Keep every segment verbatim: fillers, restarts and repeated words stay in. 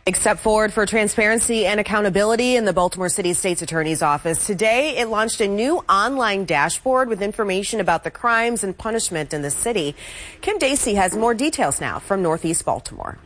Big step forward for transparency and accountability in the Baltimore City State's Attorney's Office. Today, it launched a new online dashboard with information about the crimes and punishment in the city. Kim Dacey has more details now from Northeast Baltimore.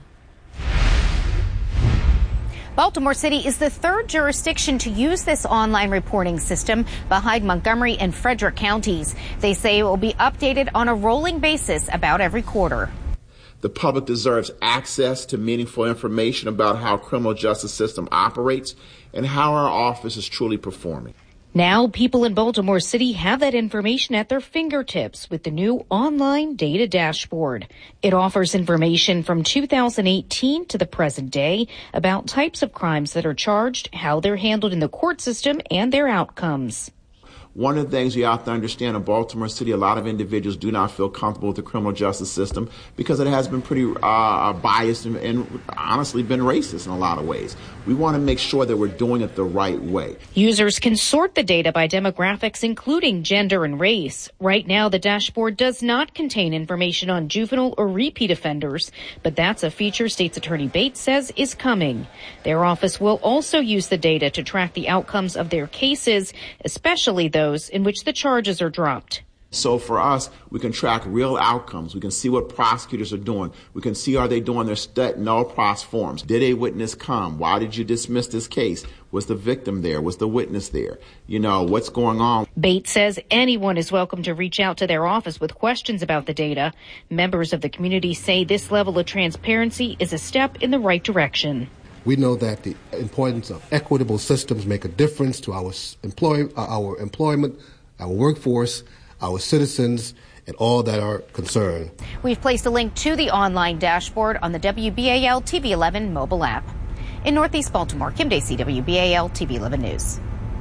Baltimore City is the third jurisdiction to use this online reporting system behind Montgomery and Frederick counties. They say it will be updated on a rolling basis about every quarter. The public deserves access to meaningful information about how criminal justice system operates and how our office is truly performing. Now, people in Baltimore City have that information at their fingertips with the new online data dashboard. It offers information from two thousand eighteen to the present day about types of crimes that are charged, how they're handled in the court system, and their outcomes. One of the things you have to understand in Baltimore City, a lot of individuals do not feel comfortable with the criminal justice system because it has been pretty uh, biased and, and honestly been racist in a lot of ways. We want to make sure that we're doing it the right way. Users can sort the data by demographics, including gender and race. Right now, the dashboard does not contain information on juvenile or repeat offenders, but that's a feature State's Attorney Bates says is coming. Their office will also use the data to track the outcomes of their cases, especially those in which the charges are dropped. So for us, we can track real outcomes. We can see what prosecutors are doing. We can see, are they doing their stet null pros forms? Did a witness come? Why did you dismiss this case? Was the victim there? Was the witness there? You know, what's going on? Bates says anyone is welcome to reach out to their office with questions about the data. Members of the community say this level of transparency is a step in the right direction. We know that the importance of equitable systems make a difference to our employ, our employment, our workforce, our citizens, and all that are concerned. We've placed a link to the online dashboard on the W B A L T V eleven mobile app. In Northeast Baltimore, Kim Dacey, W B A L T V eleven News.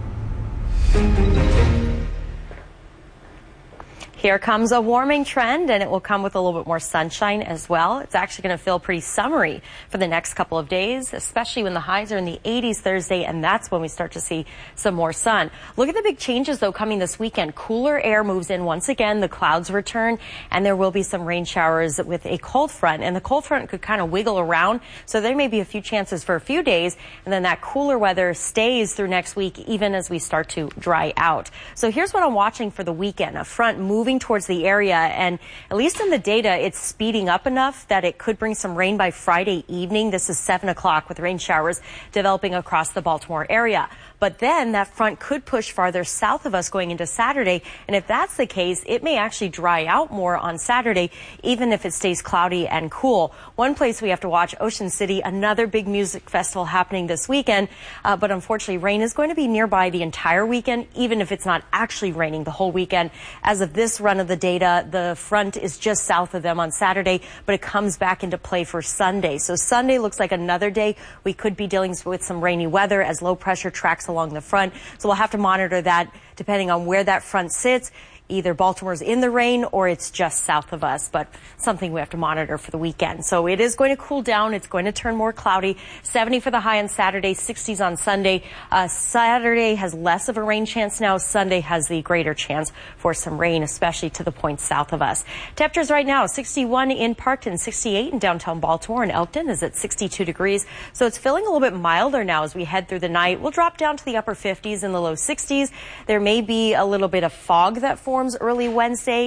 Here comes a warming trend, and it will come with a little bit more sunshine as well. It's actually going to feel pretty summery for the next couple of days, especially when the highs are in the eighties Thursday, and that's when we start to see some more sun. Look at the big changes, though, coming this weekend. Cooler air moves in once again. The clouds return, and there will be some rain showers with a cold front, and the cold front could kind of wiggle around, so there may be a few chances for a few days, and then that cooler weather stays through next week, even as we start to dry out. So here's what I'm watching for the weekend. A front moving towards the area, and at least in the data, it's speeding up enough that it could bring some rain by Friday evening. This is seven o'clock with rain showers developing across the Baltimore area. But then that front could push farther south of us going into Saturday. And if that's the case, it may actually dry out more on Saturday, even if it stays cloudy and cool. One place we have to watch, Ocean City, another big music festival happening this weekend. Uh, but unfortunately, rain is going to be nearby the entire weekend, even if it's not actually raining the whole weekend. As of this run of the data, the front is just south of them on Saturday, but it comes back into play for Sunday. So Sunday looks like another day we could be dealing with some rainy weather as low pressure tracks along the front. So we'll have to monitor that depending on where that front sits. Either Baltimore's in the rain or it's just south of us, but something we have to monitor for the weekend. So it is going to cool down. It's going to turn more cloudy. seventy for the high on Saturday, sixties on Sunday. Uh, Saturday has less of a rain chance now. Sunday has the greater chance for some rain, especially to the points south of us. Temperatures right now, sixty-one in Parkton, sixty-eight in downtown Baltimore, and Elkton is at sixty-two degrees. So it's feeling a little bit milder now as we head through the night. We'll drop down to the upper fifties and the low sixties. There may be a little bit of fog that forms early Wednesday.